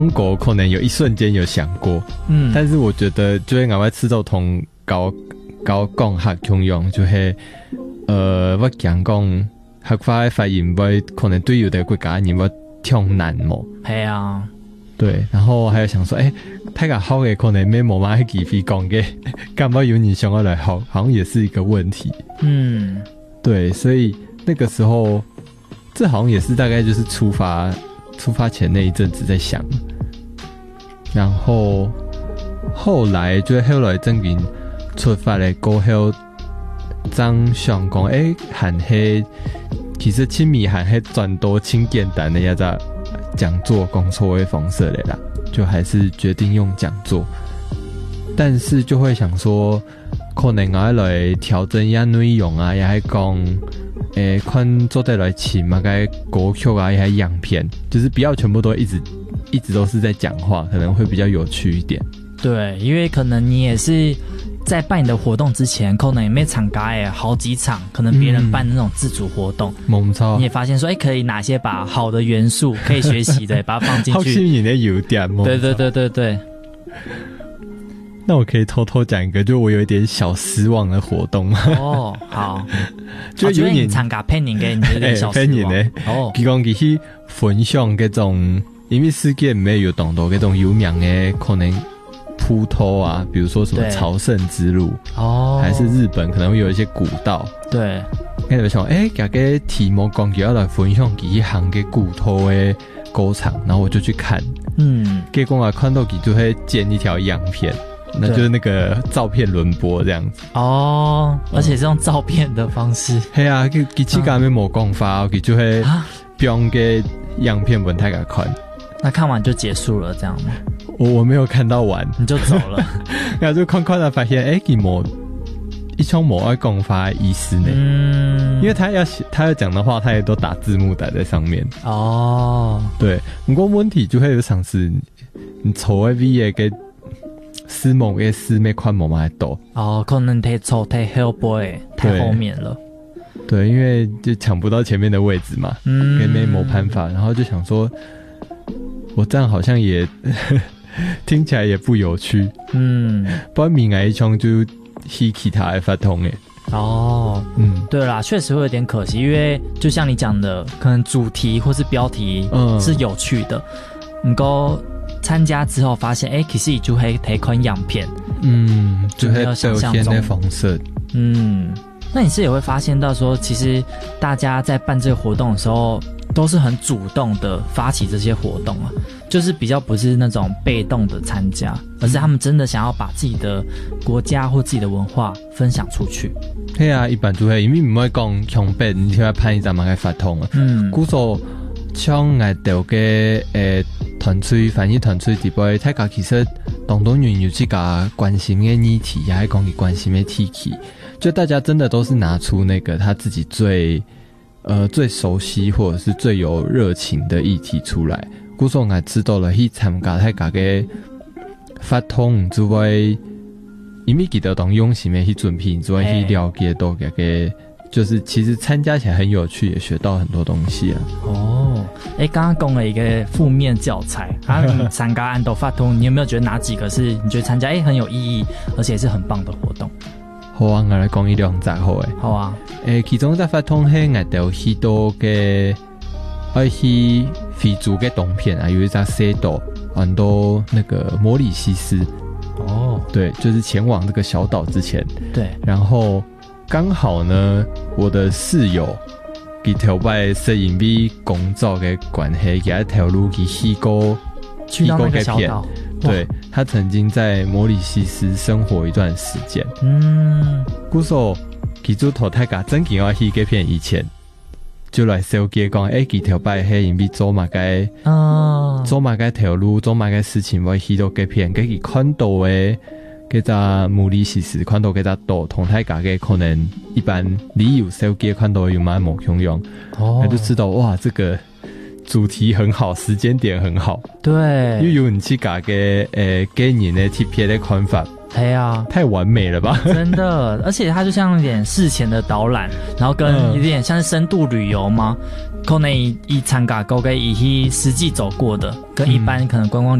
中国可能有一瞬间有想过，但是我觉得就会赶快吃到同高讲学共用，就会我讲学法的发言会可能对有的国家人会挺难嘛。 系啊， 对，然后还有想说，太个好的可能没冇嘛去飞讲嘅，干嘛有你想要来好，好像也是一个问题。对，所以那个时候，这好像也是大概就是出发前那一阵子在想，然后后来证明出发的过后，张想讲，喊黑，其实亲密喊黑转多轻简单的一只讲座工作的方式的啦，就还是决定用讲座，但是就会想说，可能我来调整一下内容啊，也还讲，看做得来请嘛该歌曲啊，也还样片，就是不要全部都一直都是在讲话，可能会比较有趣一点。 对，因为可能你也是在办你的活动之前，可能也没参加好几场，可能别人办那种自主活动，你也发现说，可以哪些把好的元素可以学习的，把它放进去。 好吸引的有点， 对。 那我可以偷偷讲一个，就我有一点小失望的活动。 好， 就有点参加配年给你有点小失望。 佢講佢去分享嗰種，因為世界沒有當到嗰種有名的可能鋪頭啊，比如說什麼朝聖之路，還是日本可能會有一些古道。 對， 跟住想，這個題目講就要來分享幾行嘅古道的歌場，然後我就去看。結果我看到佢就會剪一條樣片。那就是那个照片轮播这样子而且是用照片的方式。 嘿啊，佢自己没冇讲法，佢就会用嘅样片本太看。 那看完就结束了这样吗？ 我没有看到完， 你就走了。 然后就看了发现，佢冇一腔冇爱讲法的意思呢。因为他要讲的话，他也都打字幕打在上面。对，不过问题就会有尝试，你抽的 V 嘅。思某嘅思妹看某嘛多可能太丑太 Hellboy 太后面了。 对，因为就抢不到前面的位置嘛，跟没办法，然后就想说，我这样好像也听起来也不有趣。不然明爱一枪就去其他的发通诶。 对啦，确实会有点可惜，因为就像你讲的，可能主题或是标题是有趣的，不过参加之后发现，其实就会睇款样片， 就会表现的方式， 那你是也会发现到说，其实大家在办这个活动的时候，都是很主动的发起这些活动啊，就是比较不是那种被动的参加，而是他们真的想要把自己的国家或自己的文化分享出去。 对啊，一般就会因为唔会讲强迫，你就要拍一张嘛，去发通啊。古时像我哋嘅团队翻译团队底部，大家其实当中有自家关心嘅议题，也系讲佢关心嘅题题，就大家真的都是拿出那个他自己最熟悉或者是最有热情的议题出来。古时我知道了去参加大家嘅发通之外，因为记得当用心嘅去准备之外，去了解到嘅。就是其实参加起来很有趣，也学到很多东西啊。 刚刚讲了一个负面教材，你参加安斗发通，你有没有觉得哪几个是你觉得参加很有意义，而且是很棒的活动？ 好啊，我来讲一两则好诶。 好啊。 其中在发通迄我哋许多嘅，爱去非洲嘅东片啊，有一只西岛，很多那个摩里西斯。对，就是前往这个小岛之前。对，然后。刚好呢，我的室友佢条摆摄影机工作嘅关系，给他条路去到那个小岛。对，他曾经在摩里西斯生活一段时间。故说佢做头太家真紧要去嗰片以前，就来手机讲，佢条摆摄影机做嘛该条路，做嘛该事情，我去到嗰片，佢看到嘅。嗰隻摩里西斯看到嗰隻島同大家嘅可能一般旅遊手機看到有蠻冇相用，他就知道哇，這個主題很好，時間點很好，對，因為有人去家嘅給人的貼片的看法，太完美了吧， 真的，而且它就像有點事前的導覽，然後跟有點像是深度旅遊嗎？ 可能伊参加过嘅伊去实际走过的，跟一般可能观光